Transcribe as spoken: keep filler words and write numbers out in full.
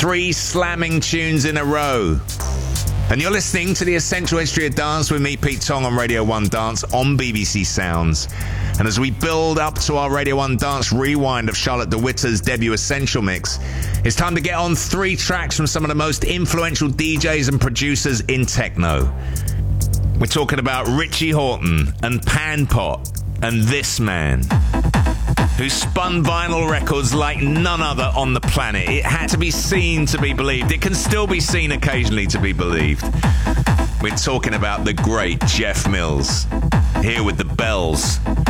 Three slamming tunes in a row. And you're listening to The Essential History of Dance with me, Pete Tong, on Radio one Dance on B B C Sounds. And as we build up to our Radio one Dance rewind of Charlotte de Witter's debut Essential Mix, it's time to get on three tracks from some of the most influential D Js and producers in techno. We're talking about Richie Hawtin and Pan-Pot and this man, who spun vinyl records like none other on the planet. It had to be seen to be believed. It can still be seen occasionally to be believed. We're talking about the great Jeff Mills, here with the Bells.